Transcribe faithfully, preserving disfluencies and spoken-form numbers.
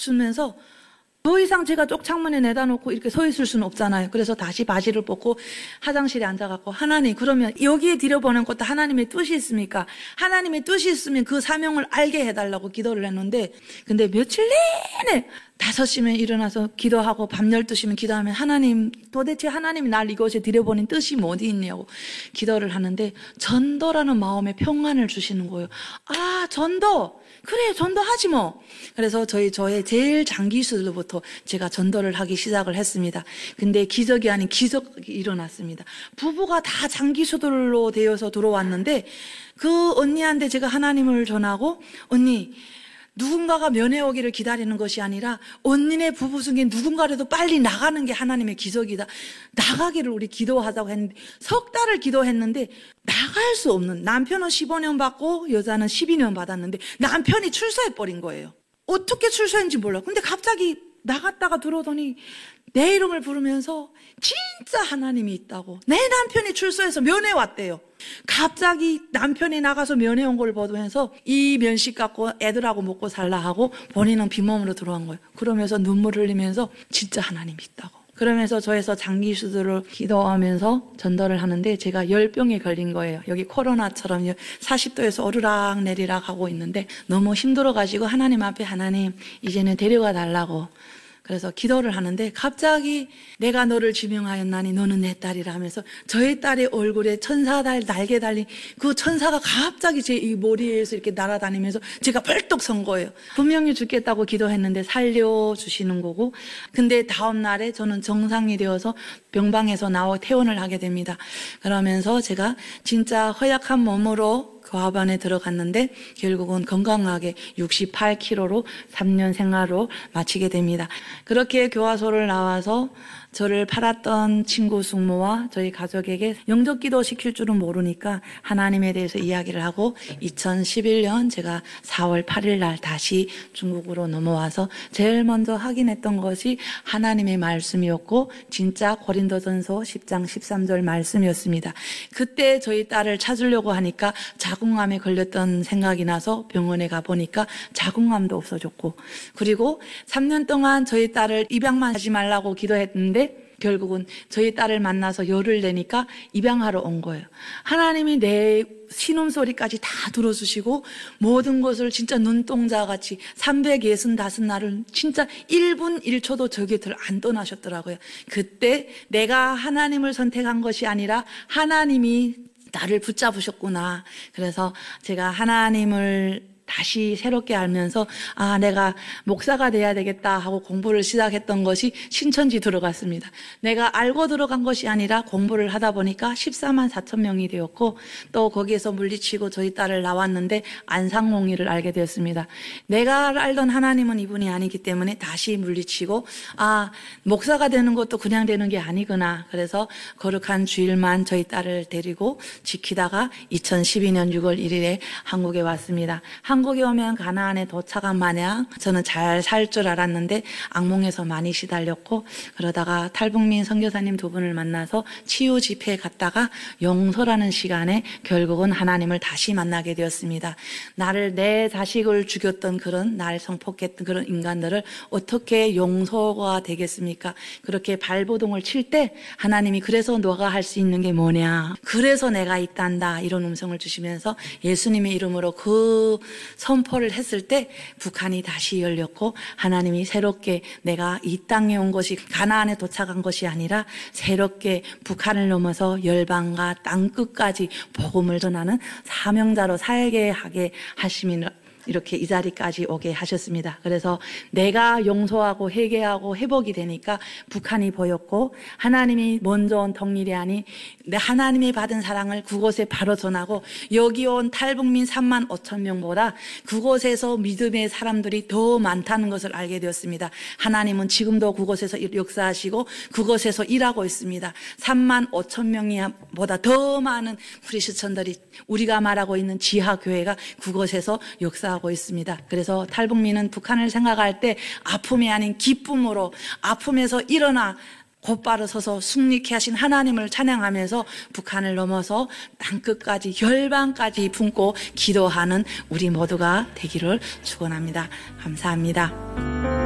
주면서 더 이상 제가 쪽창문에 내다 놓고 이렇게 서 있을 수는 없잖아요. 그래서 다시 바지를 벗고 화장실에 앉아갖고 하나님, 그러면 여기에 들여보낸 것도 하나님의 뜻이 있습니까? 하나님의 뜻이 있으면 그 사명을 알게 해달라고 기도를 했는데, 근데 며칠 내내 다섯 시면 일어나서 기도하고 밤 열두 시면 기도하면 하나님, 도대체 하나님이 날 이곳에 들여보낸 뜻이 뭐 어디 있냐고 기도를 하는데 전도라는 마음에 평안을 주시는 거예요. 아, 전도! 그래, 전도하지 뭐. 그래서 저희 저의 제일 장기 수들로부터 제가 전도를 하기 시작을 했습니다. 근데 기적이 아닌 기적이 일어났습니다. 부부가 다 장기 수들로 되어서 들어왔는데 그 언니한테 제가 하나님을 전하고, 언니, 누군가가 면회 오기를 기다리는 것이 아니라 언니네 부부 중에 누군가라도 빨리 나가는 게 하나님의 기적이다. 나가기를 우리 기도하자고 했는데 석 달을 기도했는데 나갈 수 없는, 남편은 십오 년 받고 여자는 십이 년 받았는데 남편이 출소해버린 거예요. 어떻게 출소했는지 몰라. 근데 갑자기 나갔다가 들어오더니 내 이름을 부르면서 진짜 하나님이 있다고, 내 남편이 출소해서 면회 왔대요. 갑자기 남편이 나가서 면회 온 걸 보면서 이 면식 갖고 애들하고 먹고 살라 하고 본인은 빈몸으로 들어간 거예요. 그러면서 눈물 흘리면서 진짜 하나님이 있다고. 그러면서 저에서 장기 수술을 기도하면서 전도를 하는데 제가 열병에 걸린 거예요. 여기 코로나처럼 사십 도에서 오르락 내리락 하고 있는데 너무 힘들어가지고 하나님 앞에, 하나님 이제는 데려가 달라고 그래서 기도를 하는데 갑자기 내가 너를 지명하였나니 너는 내 딸이라 하면서 저의 딸의 얼굴에 천사 달 날개 달린 그 천사가 갑자기 제 이 머리에서 이렇게 날아다니면서 제가 벌떡 선 거예요. 분명히 죽겠다고 기도했는데 살려주시는 거고, 근데 다음 날에 저는 정상이 되어서 병방에서 나와 퇴원을 하게 됩니다. 그러면서 제가 진짜 허약한 몸으로 교합원에 들어갔는데 결국은 건강하게 육십팔 킬로그램로 삼 년 생활로 마치게 됩니다. 그렇게 교화소를 나와서 저를 팔았던 친구 숙모와 저희 가족에게 영접기도 시킬 줄은 모르니까 하나님에 대해서 이야기를 하고 이천십일 년 제가 사월 팔일 날 다시 중국으로 넘어와서 제일 먼저 확인했던 것이 하나님의 말씀이었고 진짜 고린도전서 십 장 십삼 절 말씀이었습니다. 그때 저희 딸을 찾으려고 하니까 자궁암에 걸렸던 생각이 나서 병원에 가보니까 자궁암도 없어졌고, 그리고 삼 년 동안 저희 딸을 입양만 하지 말라고 기도했는데 결국은 저희 딸을 만나서 열을 내니까 입양하러 온 거예요. 하나님이 내 신음소리까지 다 들어주시고 모든 것을 진짜 눈동자같이 삼백육십오 날을 진짜 일 분 일 초도 저 곁을 안 떠나셨더라고요. 그때 내가 하나님을 선택한 것이 아니라 하나님이 나를 붙잡으셨구나. 그래서 제가 하나님을 다시 새롭게 알면서 아, 내가 목사가 돼야 되겠다 하고 공부를 시작했던 것이 신천지 들어갔습니다. 내가 알고 들어간 것이 아니라 공부를 하다 보니까 십사만 사천 명이 되었고, 또 거기에서 물리치고 저희 딸을 나왔는데 안상홍이를 알게 되었습니다. 내가 알던 하나님은 이분이 아니기 때문에 다시 물리치고 아, 목사가 되는 것도 그냥 되는 게 아니구나. 그래서 거룩한 주일만 저희 딸을 데리고 지키다가 이천십이 년 유월 일일에 한국에 왔습니다. 한국에 오면 가나안에 도착한 마냥 저는 잘 살 줄 알았는데 악몽에서 많이 시달렸고, 그러다가 탈북민 선교사님 두 분을 만나서 치유 집회에 갔다가 용서라는 시간에 결국은 하나님을 다시 만나게 되었습니다. 나를, 내 자식을 죽였던 그런, 날 성폭했던 그런 인간들을 어떻게 용서가 되겠습니까? 그렇게 발버둥을 칠 때 하나님이 그래서 너가 할 수 있는 게 뭐냐, 그래서 내가 있단다, 이런 음성을 주시면서 예수님의 이름으로 그 선포를 했을 때 북한이 다시 열렸고, 하나님이 새롭게 내가 이 땅에 온 것이 가나안에 도착한 것이 아니라 새롭게 북한을 넘어서 열방과 땅 끝까지 복음을 전하는 사명자로 살게 하게 하심이 이렇게 이 자리까지 오게 하셨습니다. 그래서 내가 용서하고 회개하고 회복이 되니까 북한이 보였고, 하나님이 먼저 온 통일이 아닌 하나님이 받은 사랑을 그곳에 바로 전하고, 여기 온 탈북민 삼만 오천 명보다 그곳에서 믿음의 사람들이 더 많다는 것을 알게 되었습니다. 하나님은 지금도 그곳에서 역사하시고 그곳에서 일하고 있습니다. 삼만 오천 명보다 더 많은 크리스천들이, 우리가 말하고 있는 지하교회가 그곳에서 역사하고 하고 있습니다. 그래서 탈북민은 북한을 생각할 때 아픔이 아닌 기쁨으로, 아픔에서 일어나 곧바로 서서 승리케 하신 하나님을 찬양하면서 북한을 넘어서 땅끝까지 열방까지 품고 기도하는 우리 모두가 되기를 축원합니다. 감사합니다.